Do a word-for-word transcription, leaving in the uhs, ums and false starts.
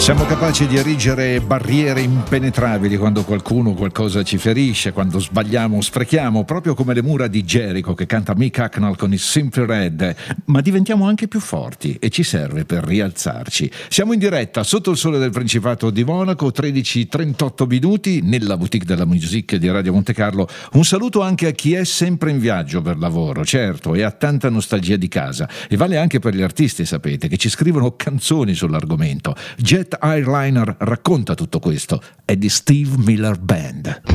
Siamo capaci di erigere barriere impenetrabili quando qualcuno o qualcosa ci ferisce, quando sbagliamo o sprechiamo, proprio come le mura di Jericho che canta Mick Hucknall con i Simply Red, ma diventiamo anche più forti e ci serve per rialzarci. Siamo in diretta sotto il sole del Principato di Monaco, tredici e trentotto minuti, nella boutique della musique di Radio Monte Carlo. Un saluto anche a chi è sempre in viaggio per lavoro, certo, e ha tanta nostalgia di casa. E vale anche per gli artisti, sapete, che ci scrivono canzoni sull'argomento. Jet Airliner racconta tutto questo, è di Steve Miller Band.